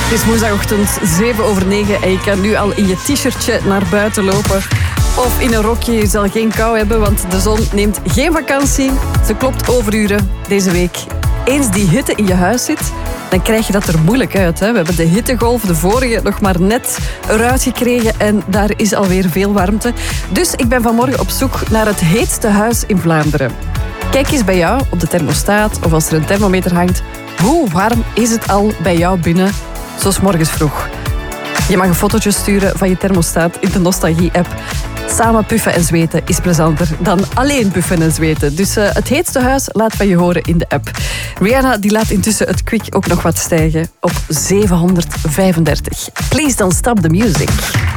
Het is woensdagochtend 7:07 en je kan nu al in je t-shirtje naar buiten lopen. Of in een rokje, je zal geen kou hebben, want de zon neemt geen vakantie. Ze klopt overuren deze week. Eens die hitte in je huis zit, dan krijg je dat er moeilijk uit. Hè? We hebben de hittegolf, de vorige, nog maar net eruit gekregen en daar is alweer veel warmte. Dus ik ben vanmorgen op zoek naar het heetste huis in Vlaanderen. Kijk eens bij jou op de thermostaat of als er een thermometer hangt. Hoe warm is het al bij jou binnen, zo 's morgens vroeg? Je mag een fotootje sturen van je thermostaat in de Nostalgie-app. Samen puffen en zweten is plezanter dan alleen puffen en zweten. Dus het heetste huis laat van je horen in de app. Rihanna die laat intussen het kwik ook nog wat stijgen op 735. Please don't stop the music.